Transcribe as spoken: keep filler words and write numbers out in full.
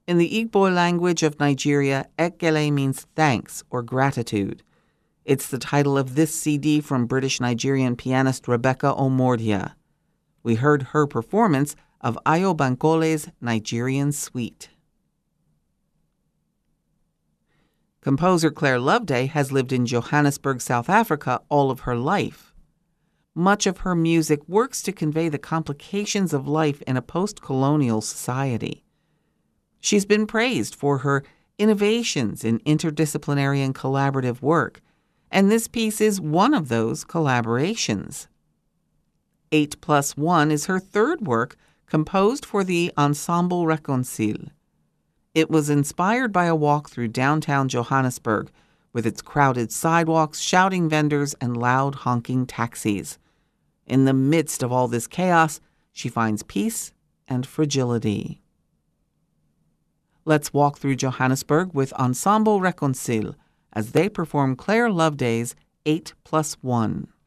In the Igbo language of Nigeria, ekele means thanks or gratitude. It's the title of this C D from British-Nigerian pianist Rebecca Omordia. We heard her performance of Ayo Bankole's Nigerian Suite. Composer Claire Loveday has lived in Johannesburg, South Africa all of her life. Much of her music works to convey the complications of life in a post-colonial society. She's been praised for her innovations in interdisciplinary and collaborative work, and this piece is one of those collaborations. Eight Plus One is her third work composed for the Ensemble Reconcile. It was inspired by a walk through downtown Johannesburg with its crowded sidewalks, shouting vendors, and loud honking taxis. In the midst of all this chaos, she finds peace and fragility. Let's walk through Johannesburg with Ensemble Reconcile as they perform Claire Loveday's Eight Plus One.